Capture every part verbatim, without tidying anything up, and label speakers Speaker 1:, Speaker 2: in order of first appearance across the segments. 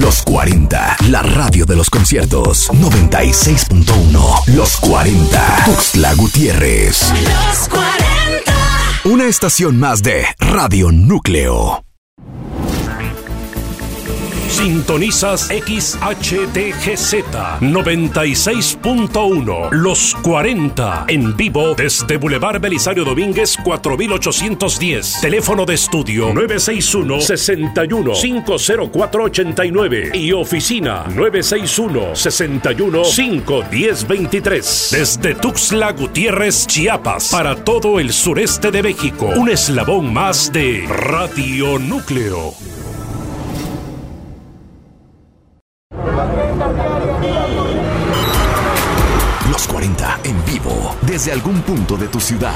Speaker 1: Los cuarenta, la radio de los conciertos. noventa y seis punto uno. Los cuarenta. Tuxtla Gutiérrez.
Speaker 2: Los cuarenta.
Speaker 1: Una estación más de Radio Núcleo.
Speaker 3: Sintonizas X H D G Z noventa y seis punto uno, Los cuarenta, en vivo desde Boulevard Belisario Domínguez cuatro mil ochocientos diez. Teléfono de estudio nueve seis uno, seis uno, cinco cero cuatro ocho nueve y oficina nueve seis uno, seis uno, cinco uno cero dos tres. Desde Tuxtla Gutiérrez, Chiapas, para todo el sureste de México. Un eslabón más de Radio Núcleo.
Speaker 1: Los cuarenta en vivo desde algún punto de tu ciudad.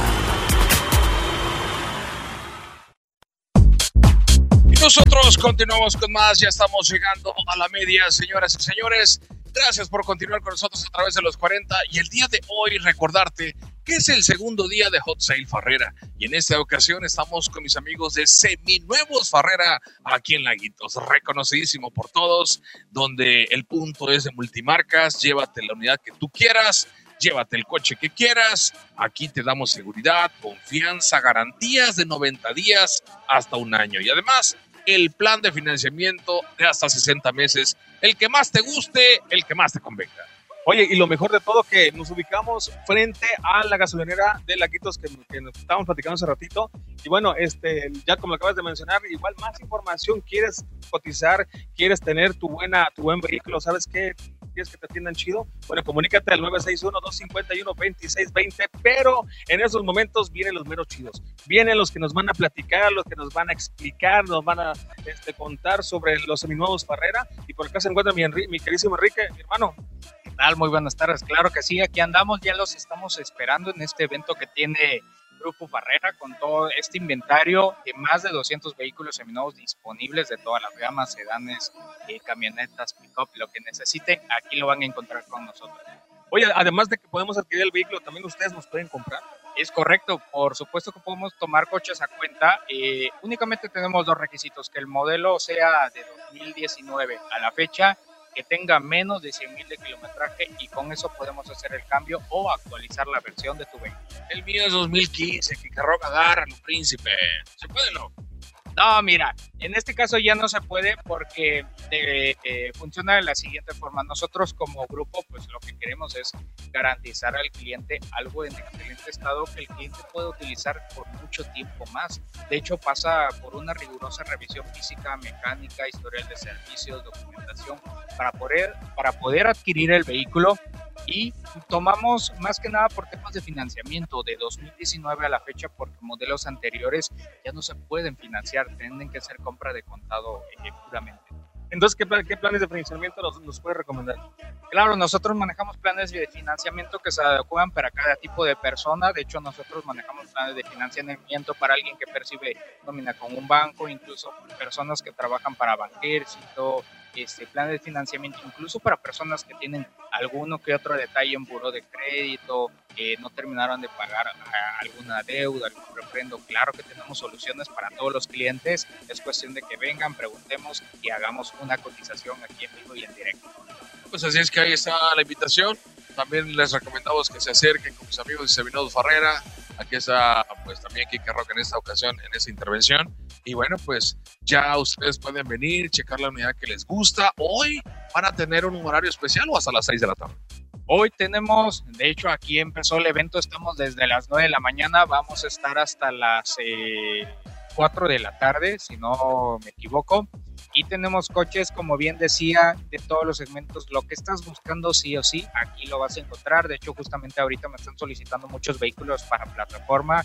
Speaker 4: Y nosotros continuamos con más, ya estamos llegando a la media, señoras y señores. Gracias por continuar con nosotros a través de los cuarenta y el día de hoy recordarte que es el segundo día de Hot Sale Farrera y en esta ocasión estamos con mis amigos de Seminuevos Farrera aquí en Laguitos, reconocidísimo por todos, donde el punto es de multimarcas. Llévate la unidad que tú quieras, llévate el coche que quieras, aquí te damos seguridad, confianza, garantías de noventa días hasta un año y además el plan de financiamiento de hasta sesenta meses, el que más te guste, el que más te convenga.
Speaker 5: Oye, y lo mejor de todo que nos ubicamos frente a la gasolinera de Laguitos que, que nos estábamos platicando hace ratito. Y bueno, este, ya como acabas de mencionar, igual más información, quieres cotizar, quieres tener tu buena, tu buen vehículo, ¿sabes qué? ¿Quieres que te atiendan chido? Bueno, comunícate al nueve seis uno, dos cinco uno, dos seis dos cero, pero en esos momentos vienen los meros chidos. Vienen los que nos van a platicar, los que nos van a explicar, nos van a este, contar sobre los Seminuevos Farrera. Y por acá se encuentra mi, Enri- mi queridísimo Enrique, mi hermano.
Speaker 6: ¿Qué tal? Muy buenas tardes. Claro que sí, aquí andamos, ya los estamos esperando en este evento que tiene Grupo Farrera con todo este inventario de más de doscientos vehículos seminuevos disponibles de todas las gamas, sedanes, eh, camionetas, pick-up, lo que necesiten, aquí lo van a encontrar con nosotros.
Speaker 5: Oye, además de que podemos adquirir el vehículo, también ustedes nos pueden comprar.
Speaker 6: Es correcto, por supuesto que podemos tomar coches a cuenta. Eh, únicamente tenemos dos requisitos, que el modelo sea de dos mil diecinueve a la fecha, que tenga menos de cien mil de kilometraje y con eso podemos hacer el cambio o actualizar la versión de tu vehículo.
Speaker 4: El mío es dos mil quince, que carro agárralo, príncipe. ¿Se puede o no?
Speaker 6: No, mira, en este caso ya no se puede porque eh, eh, funciona de la siguiente forma. Nosotros como grupo, pues lo que queremos es garantizar al cliente algo en excelente estado que el cliente puede utilizar por mucho tiempo más. De hecho, pasa por una rigurosa revisión física, mecánica, historial de servicios, documentación, para poder, para poder adquirir el vehículo. Y tomamos más que nada por temas de financiamiento de dos mil diecinueve a la fecha, porque modelos anteriores ya no se pueden financiar, tienen que ser compra de contado eh, puramente.
Speaker 5: Entonces, ¿qué, plan, ¿qué planes de financiamiento nos, nos puede recomendar?
Speaker 6: Claro, nosotros manejamos planes de financiamiento que se adecuan para cada tipo de persona. De hecho, nosotros manejamos planes de financiamiento para alguien que percibe nómina con un banco, incluso personas que trabajan para Banjército, este, planes de financiamiento incluso para personas que tienen alguno que otro detalle en buró de crédito, que no terminaron de pagar a, alguna deuda, algún refrendo. Claro que tenemos soluciones para todos los clientes. Es cuestión de que vengan, preguntemos y hagamos una cotización aquí en vivo y en directo.
Speaker 4: Pues así es que ahí está la invitación. También les recomendamos que se acerquen con mis amigos de Seminuevos Farrera. Aquí está pues también Kike Roca en esta ocasión, en esta intervención. Y bueno, pues ya ustedes pueden venir, checar la unidad que les gusta. Hoy van a tener un horario especial o hasta las seis de la tarde.
Speaker 6: Hoy tenemos, de hecho aquí empezó el evento, estamos desde las nueve de la mañana, vamos a estar hasta las eh, cuatro de la tarde, si no me equivoco. Y tenemos coches, como bien decía, de todos los segmentos. Lo que estás buscando sí o sí, aquí lo vas a encontrar. De hecho, justamente ahorita me están solicitando muchos vehículos para plataforma.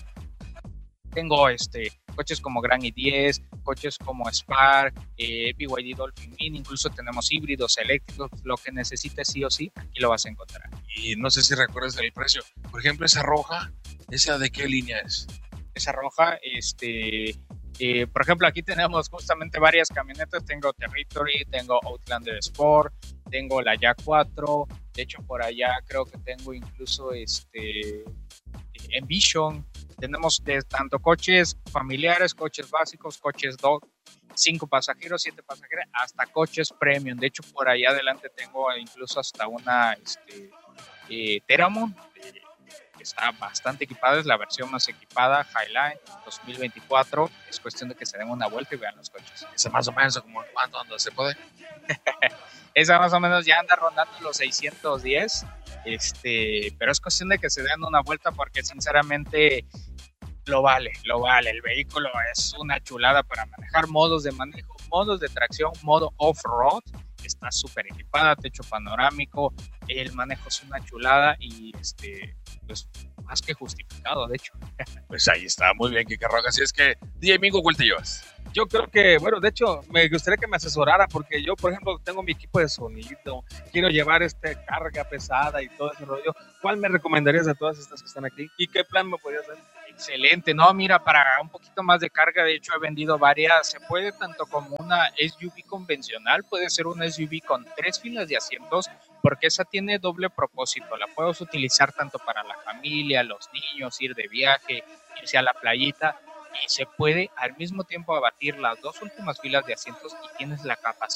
Speaker 6: Tengo este, coches como Gran i diez, coches como Spark, eh, B Y D Dolphin Mini, incluso tenemos híbridos eléctricos. Lo que necesites sí o sí, aquí lo vas a encontrar.
Speaker 4: Y no sé si recuerdas el precio. Por ejemplo, esa roja, ¿esa de qué línea es?
Speaker 6: Esa roja, este... Eh, por ejemplo, aquí tenemos justamente varias camionetas. Tengo Territory, tengo Outlander Sport, tengo la Ya cuatro. De hecho, por allá creo que tengo incluso este Envision. tenemos de tanto coches familiares, coches básicos, coches dos, cinco pasajeros, siete pasajeros, hasta coches premium. De hecho, por ahí adelante tengo incluso hasta una este, eh, Teramon, eh, que está bastante equipada, es la versión más equipada, Highline dos mil veinticuatro. Es cuestión de que se den una vuelta y vean los coches.
Speaker 4: Ese más o menos como cuánto anda, se puede.
Speaker 6: Esa más o menos ya anda rondando los seiscientos diez, este, pero es cuestión de que se den una vuelta porque sinceramente lo vale, lo vale. El vehículo es una chulada para manejar, modos de manejo, modos de tracción, modo off-road, está súper equipada, techo panorámico, el manejo es una chulada y este, pues más que justificado, de hecho.
Speaker 4: Pues ahí está, muy bien, Kike Rojas. Así es que, D J Mingo, ¿cuál te llevas?
Speaker 5: Yo creo que, bueno, de hecho, me gustaría que me asesorara porque yo, por ejemplo, tengo mi equipo de sonido, quiero llevar este carga pesada y todo ese rollo. ¿Cuál me recomendarías de todas estas que están aquí? ¿Y qué plan me podrías dar?
Speaker 6: Excelente, no, mira, para un poquito más de carga, de hecho he vendido varias, se puede tanto como una S U V convencional, puede ser una S U V con tres filas de asientos, porque esa tiene doble propósito, la puedes utilizar tanto para la familia, los niños, ir de viaje, irse a la playita, y se puede al mismo tiempo abatir las dos últimas filas de asientos y tienes la capacidad